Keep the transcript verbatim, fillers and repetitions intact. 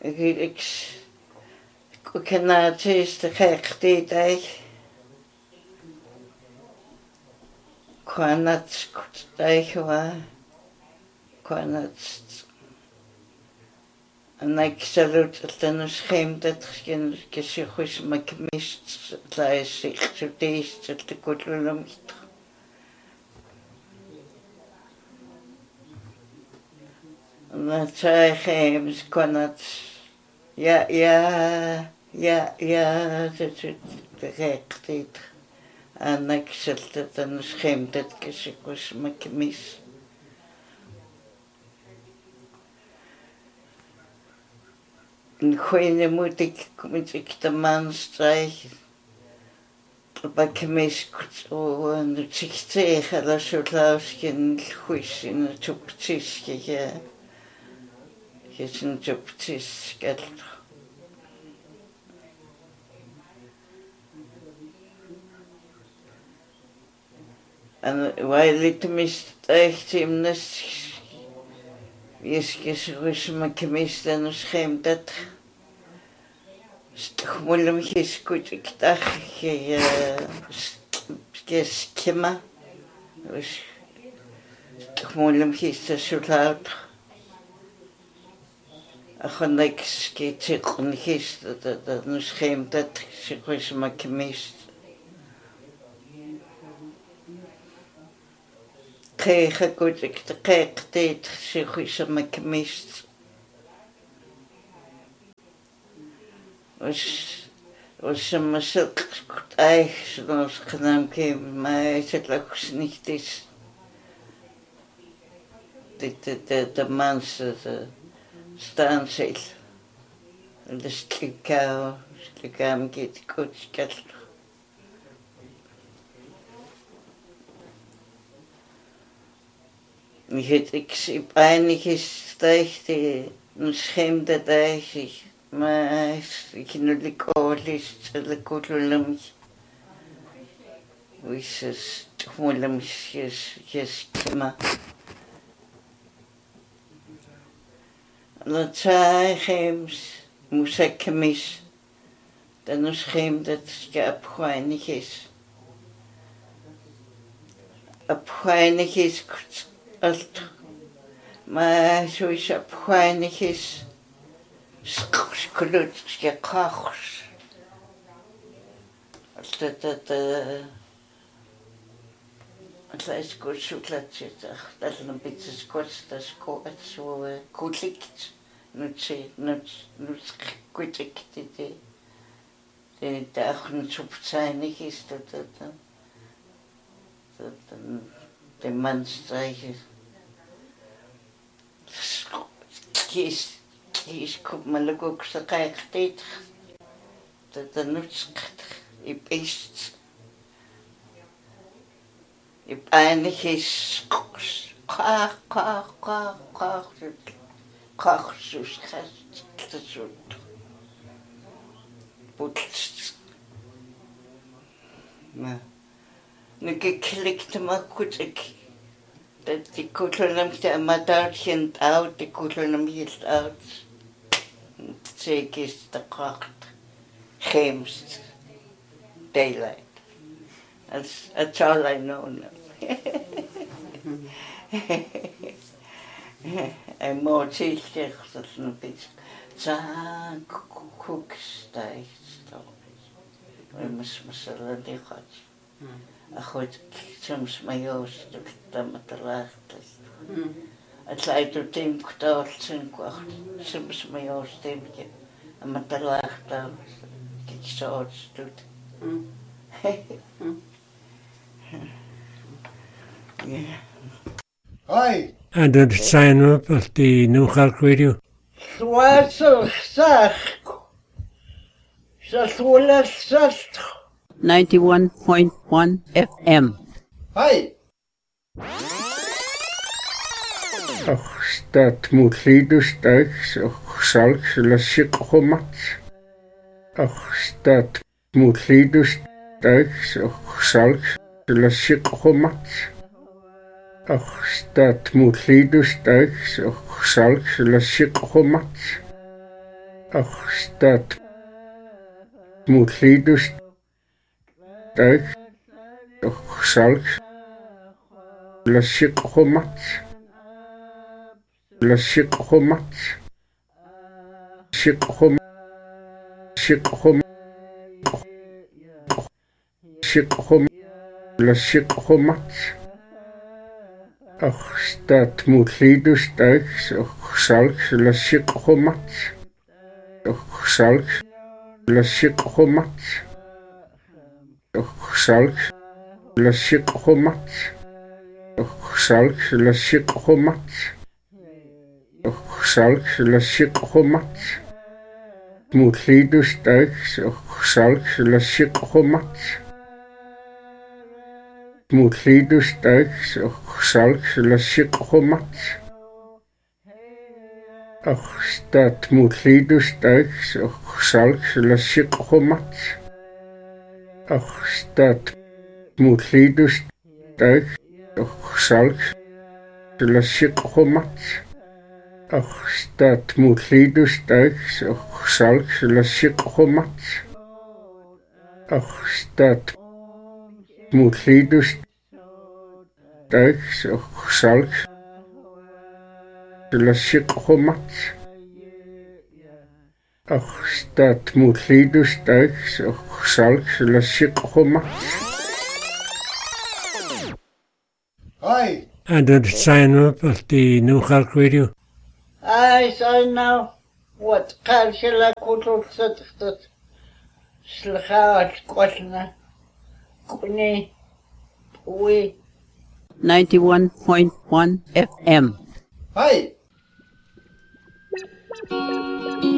ik kan het is de gek die dag. Kan het goed dag was. Kan het. En ik zal het dan schijm dat geen gezegd maar ik mist het zich zo deze te koelen. En dan zei hij hem kan het. Ja, ja, ja, ja, dat is de gek dit. En ik zal het dan schijm dat gezegd maar ik mis. En gewoon moet ik, moet ik de man strijken. Maar ik mis zo en het zich tegen dat zo lausje goed in het optische ja. Je is een optische geld. En wij lieten mis echt in de is gezegd maar ik mis dan schijm dat. Stchmulem is goed ik dacht je je schema. Stchmulem is dat zo laat. Ach ik schiet zich ongist dat dat nu schijm dat gezegd maar ik mis. Kijk goed ik de kijk dit gezegd maar ik mis. was was een zulk eigen zoals gedaan kwam, maar het is ook niet is. De de de de mensen de staan zich. De stikkou, stikkou gaat goed skat. Ik het ik zie pijnlijk is steeds die een schim dat hij zich. Maar ik nu de koolist, de koolum. Hoe is het? Koolum is is maar. Dat zei gems, moest ik mis. Dan is geen dat je opgeweinig is. Opgeweinig is als maar zo is opgeweinig is. Sklut, je kachs. Dat dat het is goed zo dat zit. Dat een beetje kort, dat is zo goed licht. Nu zie, nu nu goed ik dit. De dag niet zo pijnlijk is dat dat dat de man strijken. Kies kies kom maar ook zo kijk dit. Dat dat niet ik is ik eindig is kach kach kach kach kach zo schast dat zo putst maar nu geklikte maar goed ik dat die koetelum de amateurtje oud die koetelum is oud zeker is de kracht games daylight that's that's all I know now. En moet zich dat een beetje zaan koekstijg stop. We moeten mezelf die gaat. Goed, soms mijn joos dat met de laagte. Het leidt tot een kwartaal zijn kwacht. Soms mijn joos stemmetje en met de laagte. Ik zo het doet. Ja. Hoi. En dat zijn op op die Nogal Radio. Zwaarzo zag. Zwaarzo zag. ninety-one point one F M. Hoi. Och, staat moet liedus thuis, och, zalks, lasik, gomat. Och, staat moet liedus thuis, och, zalks, lasik, gomat. Och, staat moet liedus thuis, och, zalks, lasik, gomat. Achstat Mutlidus Tech Salk Lasik Homat Lasik Homat Sik Hom Sik Hom Sik Hom Lasik Homat Achstat Mutlidus Tech Salk Lasik Homat Salk Lasik Homat Salk Lasik Homat Salk Lasik Homat Salk Lasik Homat Mutlidus Tech Salk Lasik Homat Mutlidus Tech Salk Lasik Homat Achstat Mutlidus Tech Salk Lasik Homat Achstat Mutlidus Tech Salk Lasik Homat Achstat Mutlidus Tech Salk Lasik Homat Achstat Mutlidus Tech Salk Lasik Homat Achstat Mutlidus Tech Salk Lasik Homat. Hi. And then sign up at the New Khalk Radio. I say now what Kalshila Kutul Suttat Slhat Kotna Kuni We ninety-one point one F M. Hi.